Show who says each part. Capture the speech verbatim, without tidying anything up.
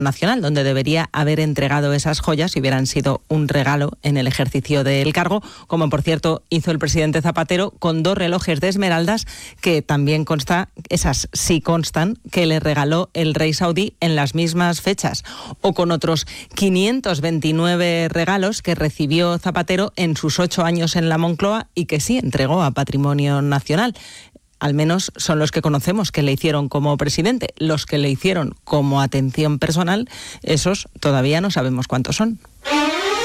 Speaker 1: Nacional, donde debería haber entregado esas joyas si hubieran sido un regalo en el ejercicio del cargo, como por cierto hizo el presidente Zapatero con dos relojes de esmeraldas que también consta, esas sí constan, que le regaló el rey saudí en las mismas fechas, o con otros quinientos veintinueve regalos que recibió Zapatero en sus ocho años en la Moncloa y que sí entregó a Patrimonio Nacional. Al menos son los que conocemos que le hicieron como presidente. Los que le hicieron como atención personal, esos todavía no sabemos cuántos son.